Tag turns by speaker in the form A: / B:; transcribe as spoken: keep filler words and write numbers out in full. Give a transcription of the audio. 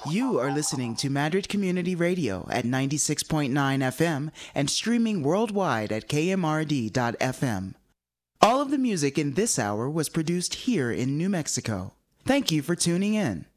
A: You are listening to Madrid Community Radio at ninety-six point nine F M and streaming worldwide at K M R D dot F M. All of the music in this hour was produced here in New Mexico. Thank you for tuning in.